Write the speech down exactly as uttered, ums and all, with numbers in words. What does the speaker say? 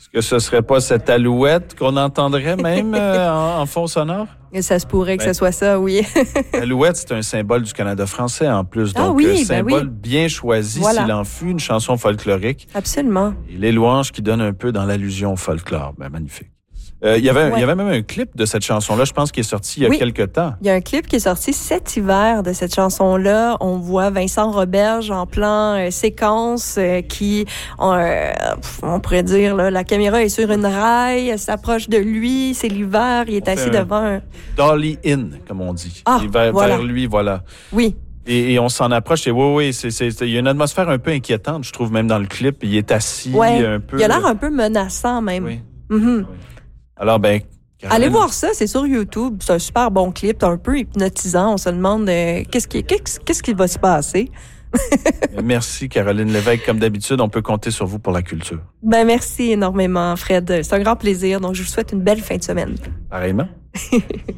que ce serait pas cette alouette qu'on entendrait même euh, en, en fond sonore? Et ça se pourrait que ben, ce soit ça, oui. L'alouette, c'est un symbole du Canada français en plus. Donc, ah oui, un ben symbole oui. bien choisi Voilà. s'il en fut une chanson folklorique. Absolument. Et les louanges qui donnent un peu dans l'allusion au folklore. Ben, magnifique. Euh, il y avait, Ouais. il y avait même un clip de cette chanson-là, je pense, qui est sorti il y a Oui. quelque temps. Il y a un clip qui est sorti cet hiver de cette chanson-là. On voit Vincent Roberge en plan euh, séquence euh, qui, euh, on pourrait dire, là, la caméra est sur une raille, elle s'approche de lui, c'est l'hiver, il est On assis fait un devant un... Dolly in, comme on dit. Ah, Et vers, voilà. vers lui, voilà. Oui, Et, et on s'en approche. Et oui, oui, c'est, c'est, c'est, il y a une atmosphère un peu inquiétante, je trouve, même dans le clip. Il est assis ouais. un peu. Il a l'air un peu menaçant même. Oui. Mhm. Oui. Alors, ben. Caroline, Allez voir ça, c'est sur YouTube. C'est un super bon clip, un peu hypnotisant. On se demande euh, qu'est-ce qui, qu'est-ce, qu'est-ce qui va se passer. Merci, Caroline Lévesque. Comme d'habitude, on peut compter sur vous pour la culture. Ben merci énormément, Fred. C'est un grand plaisir. Donc, je vous souhaite une belle fin de semaine. Pareillement.